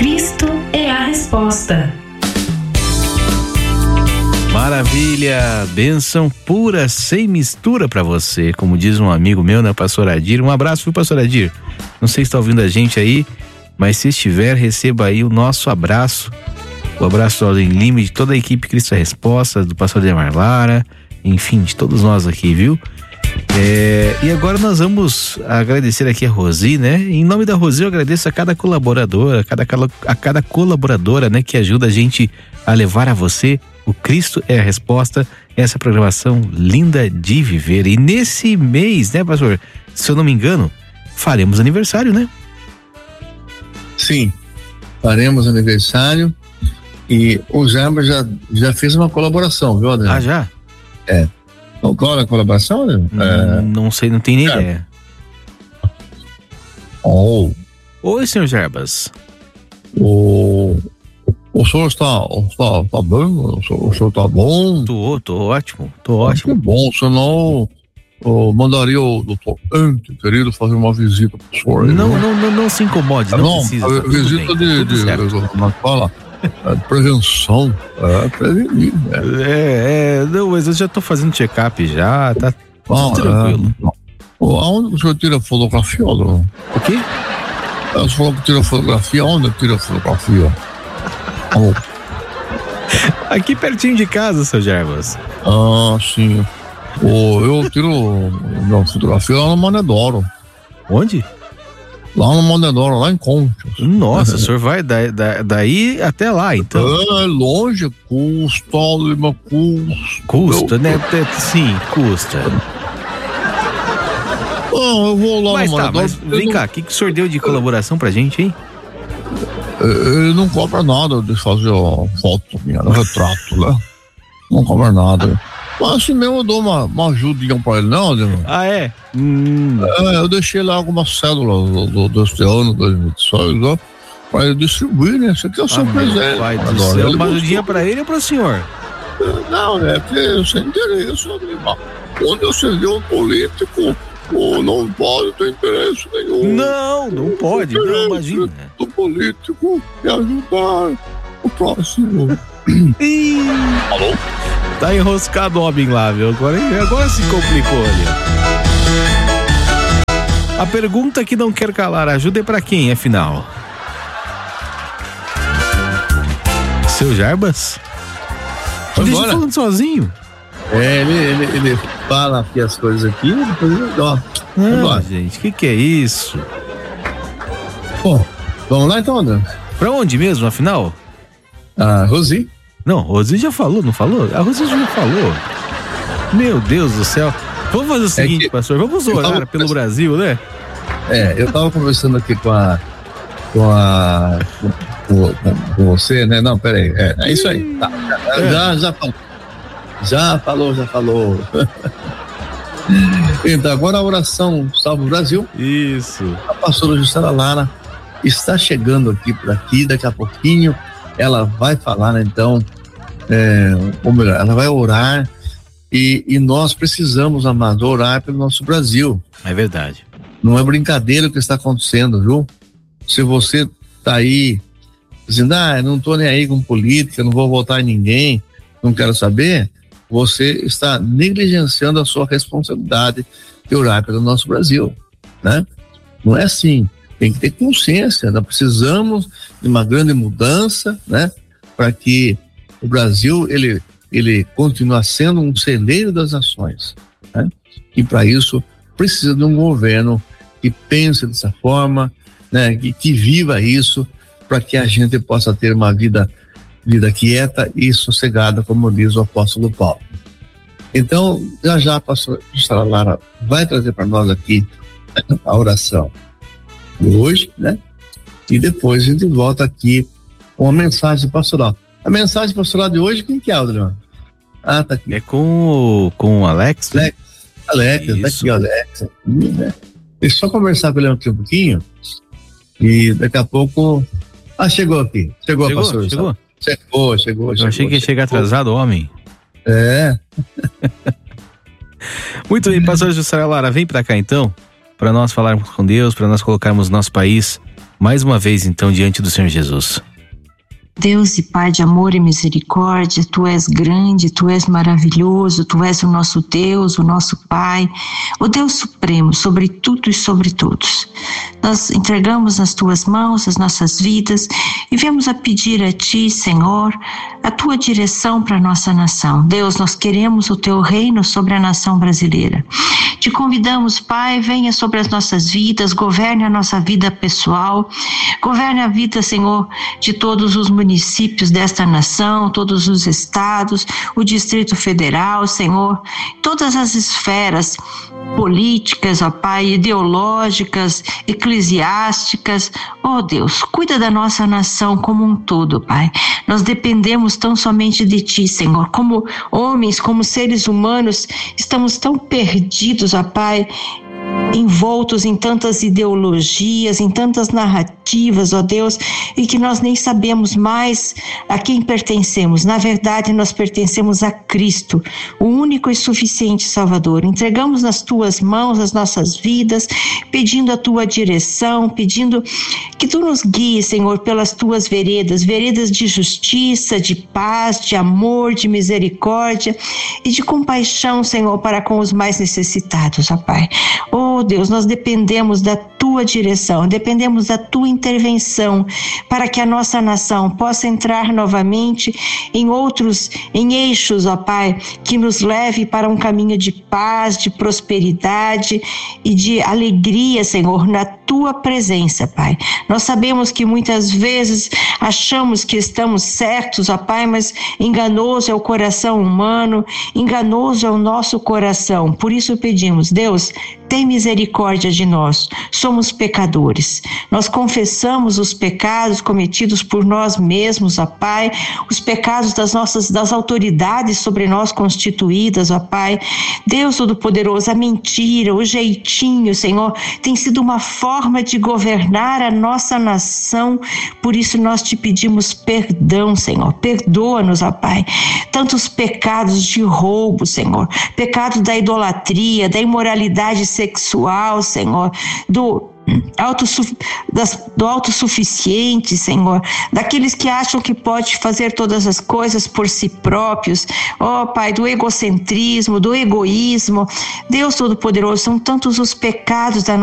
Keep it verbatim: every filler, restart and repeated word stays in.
Cristo é a resposta. Maravilha, bênção pura, sem mistura pra você, como diz um amigo meu, né, pastor Adir. Um abraço, viu, pastor Adir? Não sei se está ouvindo a gente aí, mas se estiver, receba aí o nosso abraço, o abraço do Alden Lima, de toda a equipe Cristo é a Resposta, do pastor Demar Lara, enfim, de todos nós aqui, viu? É, e agora nós vamos agradecer aqui a Rosi, né? Em nome da Rosi eu agradeço a cada colaboradora, a cada, a cada colaboradora, né, que ajuda a gente a levar a você o Cristo é a Resposta, essa programação linda de viver. E nesse mês, né, pastor, se eu não me engano, faremos aniversário, né? Sim, faremos aniversário e o Jamba já, já fez uma colaboração, viu, André? Ah, já? É. Então, qual é a colaboração, né? Hum, é... Não sei, não tenho nem é. ideia. Oh. Oi, senhor Jarbas. O... O senhor está, está, está bem? O senhor, o senhor está bom? Tô, tô ótimo, tô ótimo. Que bom, senão eu mandaria o doutor Ante, querido, fazer uma visita pro senhor. Não, não, não, não, não se incomode, não, não precisa. Não, visita bem, de, de como fala, é, prevenção, é, prevenir. É. é, é, não, mas eu já tô fazendo check-up já, tá ah, tranquilo. É, aonde o senhor tira fotografia, não? O quê? Você falou que tira fotografia, onde tira fotografia? Oh. Aqui pertinho de casa, seu Jarbas. Ah, sim. Oh, eu tiro minha fotografia lá no Manedoro. Onde? Lá no Manedoro, lá em Conchas. Nossa, o senhor vai da, da, daí até lá, então? É, longe, custa, Lima, custa. Custa, eu, né? Sim, custa. Não, eu vou lá mas no tá, Manedoro. Mas vem não... cá, o que, que o senhor deu de colaboração pra gente, hein? Ele não cobra nada de fazer a foto minha, o retrato, né? Não cobra nada. Mas assim mesmo eu dou uma, uma ajudinha pra ele, não, Ademir? Ah, é? Hum. É, eu deixei lá algumas cédulas do, do, deste ano, dois mil e dezoito, né? Pra ele distribuir, né? Isso aqui é o seu ah, presente. Pai do céu, uma ajudinha pra ele ou pro senhor? Não, é porque sem interesse, Ademir. Onde você vê um político, oh, não pode ter interesse nenhum. Não, não pode, não, imagina. O político é ajudar o próximo. Alô? Tá enroscado o homem lá, viu? Agora, agora se complicou ali. A pergunta que não quer calar, ajuda é pra quem, afinal? Seu Jarbas? Ele tá falando sozinho. É, ele, ele, ele fala aqui as coisas aqui, depois ele dá. Ah, gente, o que que é isso? Bom, vamos lá então, André? Pra onde mesmo, afinal? Ah, Rosi. Não, Rosi já falou, não falou? A Rosi já falou. Meu Deus do céu. Vamos fazer o seguinte, é que, pastor, vamos orar tava, pelo Brasil, né? É, eu tava conversando aqui com a... com a... com, com, com você, né? Não, peraí, é, é isso aí. Tá, é. Já, já falou. Já falou, já falou. Então, agora a oração Salve o Brasil. Isso. A pastora Jussara Lara está chegando aqui por aqui, daqui a pouquinho ela vai falar, né, então, é, ou melhor, ela vai orar e, e nós precisamos, amados, orar pelo nosso Brasil. É verdade. Não é brincadeira o que está acontecendo, viu? Se você tá aí dizendo, ah, não tô nem aí com política, não vou votar em ninguém, não quero saber, você está negligenciando a sua responsabilidade de orar pelo nosso Brasil, né? Não é assim, tem que ter consciência, nós precisamos de uma grande mudança, né? Para que o Brasil, ele, ele continue sendo um celeiro das nações, né? E para isso precisa de um governo que pense dessa forma, né? Que, que viva isso, para que a gente possa ter uma vida vida quieta e sossegada, como diz o apóstolo Paulo. Então, já já a pastora Lara vai trazer para nós aqui a oração de hoje, né? E depois a gente volta aqui com a mensagem pastoral. A mensagem pastoral de hoje, quem que é, Adriano? Ah, tá aqui. É com o, com o Alex? Alex, Alex, tá aqui, Alex. Né? Deixa eu só conversar com ele aqui um pouquinho e daqui a pouco... Ah, chegou aqui. Chegou, chegou a pastora. Chegou? Chegou, chegou, Eu chegou, achei que ia chegar atrasado, homem. É. Muito bem, pastor Jussara Lara, vem pra cá então, para nós falarmos com Deus, para nós colocarmos nosso país mais uma vez então diante do Senhor Jesus. Deus e Pai de amor e misericórdia, Tu és grande, Tu és maravilhoso, Tu és o nosso Deus, o nosso Pai, o Deus Supremo, sobre tudo e sobre todos. Nós entregamos nas Tuas mãos as nossas vidas e viemos a pedir a Ti, Senhor, a Tua direção para a nossa nação. Deus, nós queremos o Teu reino sobre a nação brasileira. Te convidamos, Pai, venha sobre as nossas vidas, governe a nossa vida pessoal, governe a vida, Senhor, de todos os municípios desta nação, todos os estados, o Distrito Federal, Senhor, todas as esferas políticas, ó Pai, ideológicas, eclesiásticas. Ó Deus, cuida da nossa nação como um todo, Pai. Nós dependemos tão somente de Ti, Senhor. Como homens, como seres humanos, estamos tão perdidos, ó Pai, envoltos em tantas ideologias, em tantas narrativas, ó Deus, e que nós nem sabemos mais a quem pertencemos. Na verdade, nós pertencemos a Cristo, o único e suficiente Salvador. Entregamos nas Tuas mãos as nossas vidas, pedindo a Tua direção, pedindo que Tu nos guies, Senhor, pelas Tuas veredas, veredas de justiça, de paz, de amor, de misericórdia e de compaixão, Senhor, para com os mais necessitados, ó Pai. Oh Deus, nós dependemos da Tua direção, dependemos da Tua intervenção para que a nossa nação possa entrar novamente em outros, em eixos, ó Pai, que nos leve para um caminho de paz, de prosperidade e de alegria, Senhor, na Tua presença, Pai. Nós sabemos que muitas vezes achamos que estamos certos, ó Pai, mas enganoso é o coração humano, enganoso é o nosso coração. Por isso pedimos, Deus, tem misericórdia de nós, somos pecadores. Nós confessamos os pecados cometidos por nós mesmos, ó Pai, os pecados das nossas, das autoridades sobre nós constituídas, ó Pai. Deus Todo-Poderoso, a mentira, o jeitinho, Senhor, tem sido uma forma de governar a nossa nação. Por isso nós Te pedimos perdão, Senhor, perdoa-nos, ó Pai. Tantos pecados de roubo, Senhor, pecados da idolatria, da imoralidade sexual, Senhor, do Autossuf... das... do autossuficiente, Senhor, daqueles que acham que pode fazer todas as coisas por si próprios, ó Pai, do egocentrismo, do egoísmo. Deus Todo-Poderoso, são tantos os pecados da